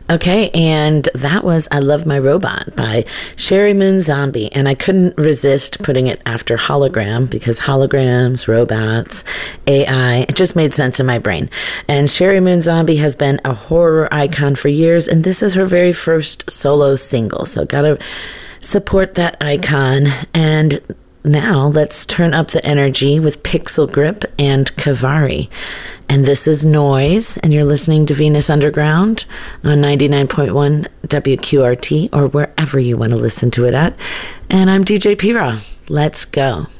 Okay, and that was I Love My Robot by Sherry Moon Zombie. And I couldn't resist putting it after Hologram because holograms, robots, AI, it just made sense in my brain. And Sherry Moon Zombie has been a horror icon for years, and this is her very first solo single. So gotta support that icon. And now let's turn up the energy with Pixel Grip and Kavari. And this is Noise, and you're listening to Venus Underground on 99.1 WQRT or wherever you want to listen to it at. And I'm DJ P-Raw. Let's go.